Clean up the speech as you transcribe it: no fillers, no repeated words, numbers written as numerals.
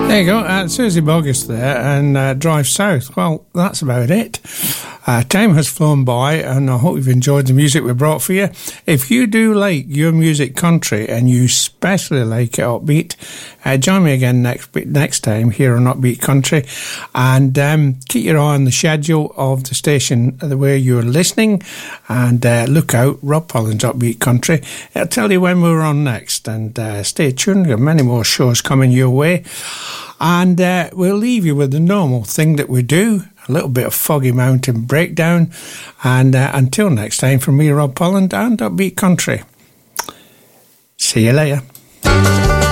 There you go, Susie Bogus there, and Drive South. Well, that's about it. Time has flown by, and I hope you've enjoyed the music we brought for you. If you do like your music country, and you especially like it upbeat, join me again next time here on Upbeat Country, and keep your eye on the schedule of the station where you're listening, and look out, Rob Pollen's Upbeat Country. I'll tell you when we're on next, and stay tuned. There are many more shows coming your way. And we'll leave you with the normal thing that we do, a little bit of Foggy Mountain Breakdown. And until next time, from me, Rob Pollen, and Upbeat Country. See you later.